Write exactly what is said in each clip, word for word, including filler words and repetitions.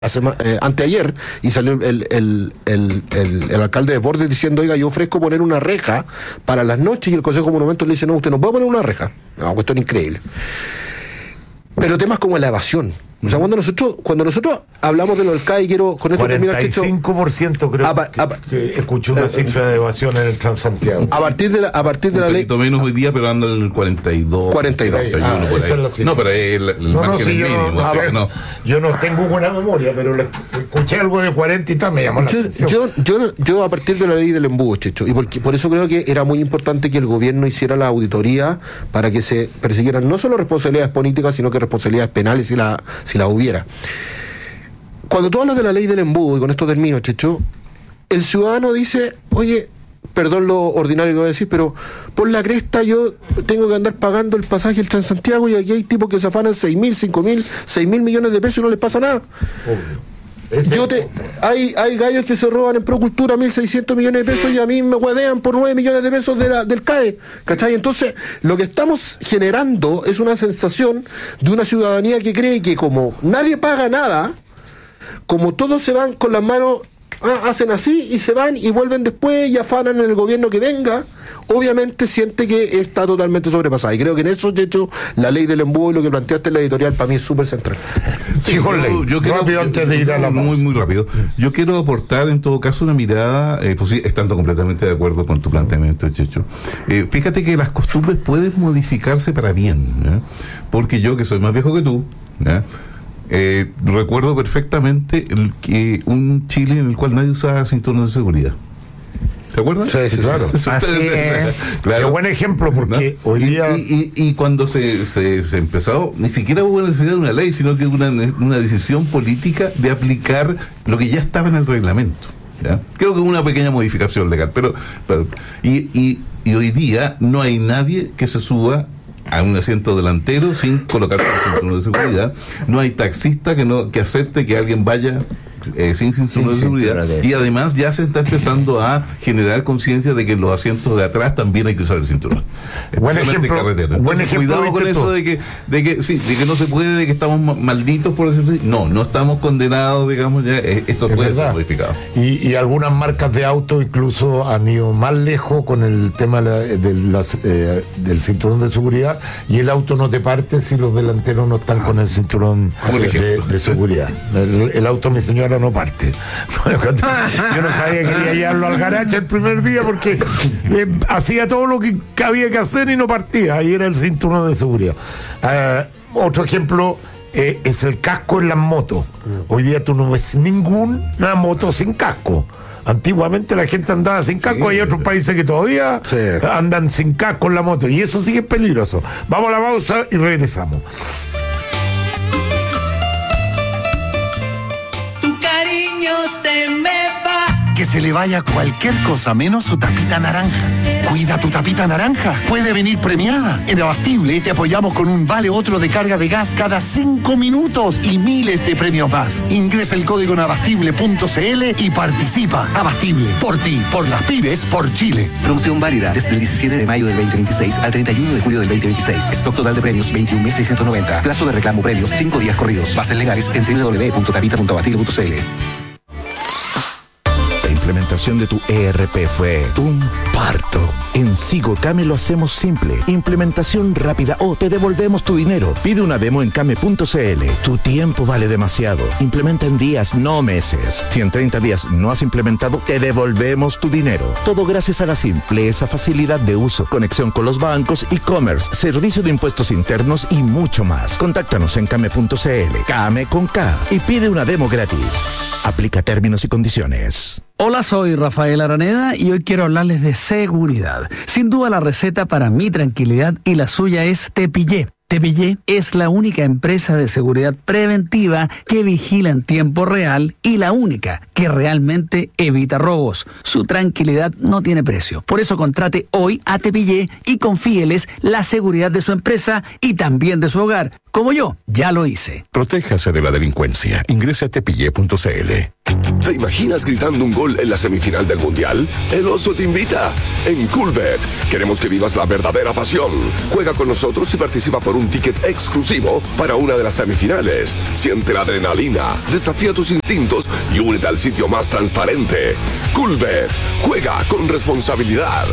Sema, eh, anteayer, y salió el, el, el, el, el alcalde de Bordes diciendo, oiga, yo ofrezco poner una reja para las noches, y el Consejo de Monumentos le dice, no, usted no puede poner una reja. Una cuestión increíble. Pero temas como la evasión. O sea, cuando nosotros cuando nosotros hablamos de lo del C A I, quiero con esto terminar, cuarenta y cinco por ciento creo a, a, que, que escuché una cifra de evasión en el Transantiago. A partir de la, a partir de un la ley. menos hoy día, pero anda en el cuarenta y dos. cuarenta y dos. Ah, por ahí. Es no, pero el, el no, margen no, sí, es yo, mínimo. No, o sea, no. Yo no tengo buena memoria, pero le, escuché algo de cuarenta y tal, me llamó la yo, atención. Yo, yo, yo a partir de la ley del embudo, Checho, y por, por eso creo que era muy importante que el gobierno hiciera la auditoría para que se persiguieran no solo responsabilidades políticas, sino que responsabilidades penales si la, si la hubiera. Cuando tú hablas de la ley del embudo, y con esto termino, Checho, el ciudadano dice, oye, perdón lo ordinario que voy a decir, pero por la cresta yo tengo que andar pagando el pasaje del Transantiago y aquí hay tipos que se afanan seis mil, cinco mil, seis mil millones de pesos y no les pasa nada. Yo te, hay, hay gallos que se roban en Procultura mil seiscientos millones de pesos y a mí me huevean por nueve millones de pesos de la, del C A E, ¿cachai? Entonces, lo que estamos generando es una sensación de una ciudadanía que cree que como nadie paga nada, como todos se van con las manos, ah, hacen así y se van y vuelven después y afanan en el gobierno que venga, obviamente siente que está totalmente sobrepasada. Y creo que en eso, de hecho, la ley del embudo y lo que planteaste en la editorial para mí es súper central. Sí, yo, yo quiero, rápido antes de ir a la muy, muy rápido. Yo quiero aportar en todo caso una mirada, eh, pues sí, estando completamente de acuerdo con tu planteamiento, Checho. Eh, fíjate que las costumbres pueden modificarse para bien, ¿eh? Porque yo, que soy más viejo que tú, ¿eh? Eh, recuerdo perfectamente el, que un Chile en el cual nadie usaba cinturón de seguridad. ¿Se acuerdan? Sí, sí, claro. Así es. Claro. Qué buen ejemplo, porque ¿no? hoy día... Y, y, y cuando se, se, se empezó, ni siquiera hubo necesidad de una ley, sino que una, una decisión política de aplicar lo que ya estaba en el reglamento. ¿Ya? Creo que una pequeña modificación legal, pero, pero y, y, y hoy día no hay nadie que se suba a un asiento delantero sin colocar el cinturón de seguridad. No hay taxista que no que acepte que alguien vaya eh, sin cinturón de seguridad. Y además ya se está empezando a generar conciencia de que en los asientos de atrás también hay que usar el cinturón. Buen ejemplo. Entonces, buen ejemplo cuidado con eso de que, de que sí, de que no se puede, de que estamos malditos por decirlo así. No, no estamos condenados, digamos, ya esto es puede verdad. ser modificado. Y, y algunas marcas de auto incluso han ido más lejos con el tema de la, de las, eh, del cinturón de seguridad, y el auto no te parte si los delanteros no están con el cinturón de, de seguridad. El, el auto, mi señora, no parte. Yo no sabía que quería llevarlo al garaje el primer día porque eh, hacía todo lo que había que hacer y no partía. Ahí era el cinturón de seguridad. Uh, otro ejemplo eh, es el casco en las motos. Hoy día tú no ves ninguna moto sin casco. Antiguamente la gente andaba sin casco, sí, hay otros países que todavía sí. andan sin casco en la moto, y eso sí es peligroso. Vamos a la pausa y regresamos. Tu cariño se me va. Que se le vaya cualquier cosa menos su tapita naranja. Cuida tu tapita naranja. Puede venir premiada. En Abastible te apoyamos con un vale otro de carga de gas cada cinco minutos y miles de premios más. Ingresa el código en abastible punto c l y participa. Abastible. Por ti, por las pymes, por Chile. Promoción válida desde el diecisiete de mayo del veinte veintiséis al treinta y uno de julio del veinte veintiséis. Stock total de premios veintiún mil seiscientos noventa. Plazo de reclamo premios cinco días corridos. Bases legales en doble u doble u doble u punto tapita punto abastible punto c l. La implementación de tu E R P fue un parto. En SigoCame lo hacemos simple. Implementación rápida o te devolvemos tu dinero. Pide una demo en came punto c l. Tu tiempo vale demasiado. Implementa en días, no meses. Si en treinta días no has implementado, te devolvemos tu dinero. Todo gracias a la simpleza, facilidad de uso, conexión con los bancos, e-commerce, servicio de impuestos internos y mucho más. Contáctanos en came punto c l. Came con K. Y pide una demo gratis. Aplica términos y condiciones. Hola, soy Rafael Araneda y hoy quiero hablarles de seguridad. Sin duda la receta para mi tranquilidad y la suya es Tepillé. Tepillé es la única empresa de seguridad preventiva que vigila en tiempo real y la única que realmente evita robos. Su tranquilidad no tiene precio. Por eso contrate hoy a Tepillé y confíeles la seguridad de su empresa y también de su hogar. Como yo, ya lo hice. Protéjase de la delincuencia. Ingrese a tepillé punto c l. ¿Te imaginas gritando un gol en la semifinal del Mundial? El Oso te invita. En Coolbet queremos que vivas la verdadera pasión. Juega con nosotros y participa por un ticket exclusivo para una de las semifinales. Siente la adrenalina, desafía tus instintos y únete al sitio más transparente. Coolbet. Juega con responsabilidad.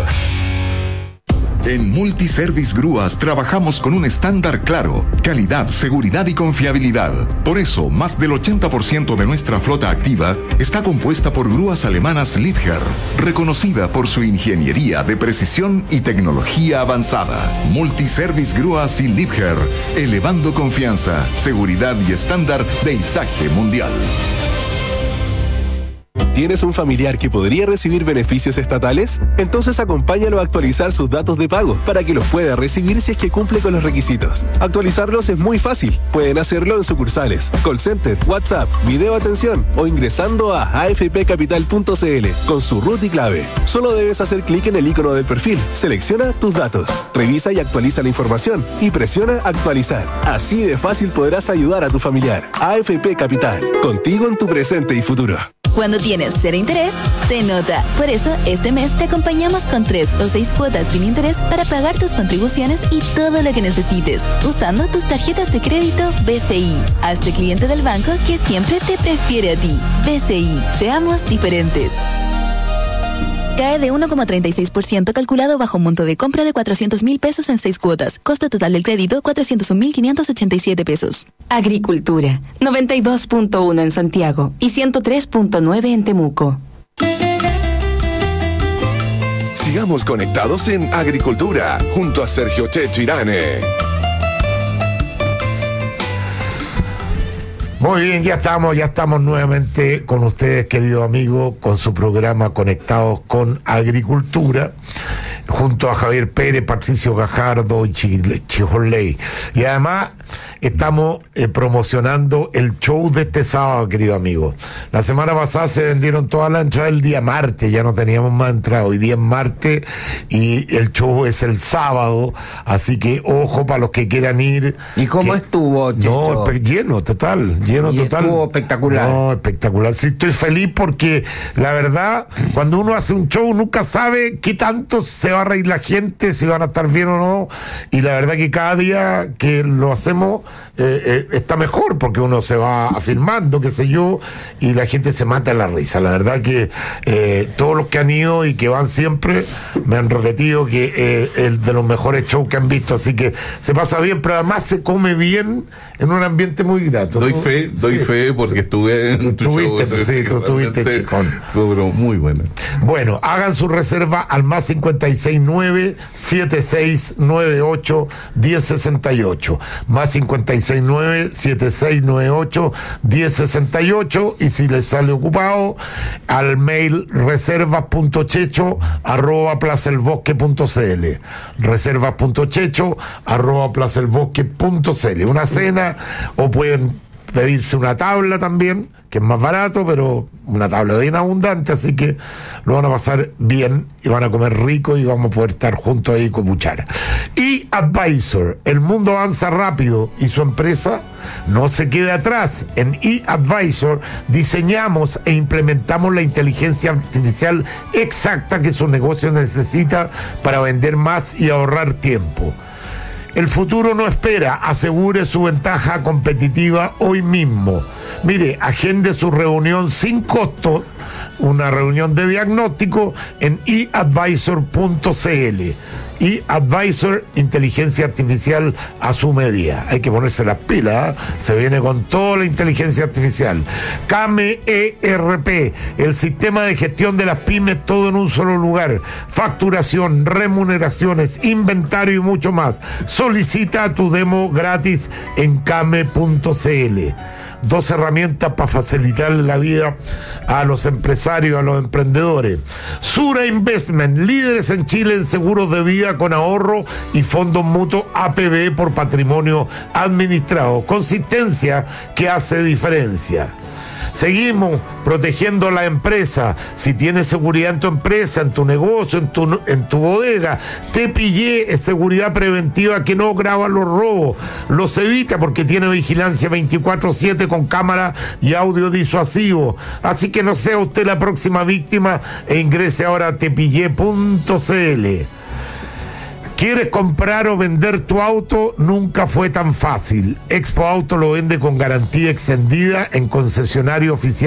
En Multiservice Grúas trabajamos con un estándar claro, calidad, seguridad y confiabilidad. Por eso, más del ochenta por ciento de nuestra flota activa está compuesta por grúas alemanas Liebherr, reconocida por su ingeniería de precisión y tecnología avanzada. Multiservice Grúas y Liebherr, elevando confianza, seguridad y estándar de izaje mundial. ¿Tienes un familiar que podría recibir beneficios estatales? Entonces acompáñalo a actualizar sus datos de pago para que los pueda recibir si es que cumple con los requisitos. Actualizarlos es muy fácil. Pueden hacerlo en sucursales, call center, WhatsApp, video atención o ingresando a a f p capital punto c l con su root y clave. Solo debes hacer clic en el icono del perfil, selecciona tus datos, revisa y actualiza la información y presiona actualizar. Así de fácil podrás ayudar a tu familiar. A F P Capital, contigo en tu presente y futuro. Cuando tienes cero interés, se nota. Por eso, este mes te acompañamos con tres o seis cuotas sin interés para pagar tus contribuciones y todo lo que necesites, usando tus tarjetas de crédito B C I. Hazte cliente del banco que siempre te prefiere a ti. B C I, seamos diferentes. Cae de uno coma treinta y seis por ciento calculado bajo un monto de compra de cuatrocientos mil pesos en seis cuotas. Costo total del crédito, cuatrocientos un mil quinientos ochenta y siete pesos. Agricultura, noventa y dos punto uno en Santiago y ciento tres punto nueve en Temuco. Sigamos conectados en Agricultura, junto a Sergio Checho Irane. Muy bien, ya estamos, ya estamos nuevamente con ustedes, queridos amigos, con su programa Conectados con Agricultura, junto a Javier Pérez, Patricio Gajardo y Chijoley. Y además estamos eh, promocionando el show de este sábado, querido amigo. La semana pasada se vendieron todas las entradas el día martes, ya no teníamos más entradas. Hoy día es martes y el show es el sábado, así que ojo para los que quieran ir. ¿Y cómo que... estuvo, Checho? No, lleno, total, lleno y total. Estuvo espectacular. No, espectacular. Sí, estoy feliz porque la verdad, cuando uno hace un show nunca sabe qué tanto se va a reír la gente, si van a estar bien o no, y la verdad que cada día que lo hacemos eh, eh, está mejor porque uno se va afirmando, qué sé yo, y la gente se mata en la risa. La verdad que eh, todos los que han ido y que van siempre me han repetido que eh, es de los mejores shows que han visto, así que se pasa bien, pero además se come bien en un ambiente muy grato. Doy ¿no? fe, doy sí. fe porque estuve en tu Tuviste, show. sí, tú estuviste, chicón. Fue pero muy buena. Bueno, hagan su reserva al más cincuenta y seis nueve, siete seis nueve ocho, diez sesenta y ocho. Más cincuenta y seis nueve, siete seis nueve ocho, diez sesenta y ocho. Y si les sale ocupado, al mail reservas.checho arroba plazaelbosque.cl. Reservas.checho arroba plazaelbosque.cl. Una cena, o pueden pedirse una tabla también, que es más barato, pero una tabla bien abundante, así que lo van a pasar bien y van a comer rico y vamos a poder estar juntos ahí con cuchara. Y Advisor, el mundo avanza rápido y su empresa no se queda atrás. En eAdvisor diseñamos e implementamos la inteligencia artificial exacta que su negocio necesita para vender más y ahorrar tiempo. El futuro no espera, asegure su ventaja competitiva hoy mismo. Mire, agende su reunión sin costo, una reunión de diagnóstico en e advisor punto c l. eAdvisor, inteligencia artificial a su medida. Hay que ponerse las pilas, ¿eh? Se viene con toda la inteligencia artificial. C A M E R P, el sistema de gestión de las pymes, todo en un solo lugar. Facturación, remuneraciones, inventario y mucho más. Solicita tu demo gratis en came punto c l. Dos herramientas para facilitarle la vida a los empresarios, a los emprendedores. Sura Investment, líderes en Chile en seguros de vida con ahorro y fondos mutuos A P B por patrimonio administrado. Consistencia que hace diferencia. Seguimos protegiendo la empresa. Si tienes seguridad en tu empresa, en tu negocio, en tu, en tu bodega, Te Pillé es seguridad preventiva que no graba los robos, los evita porque tiene vigilancia veinticuatro siete con cámara y audio disuasivo. Así que no sea usted la próxima víctima e ingrese ahora a tepillé punto cl. ¿Quieres comprar o vender tu auto? Nunca fue tan fácil. Expo Auto lo vende con garantía extendida en concesionario oficial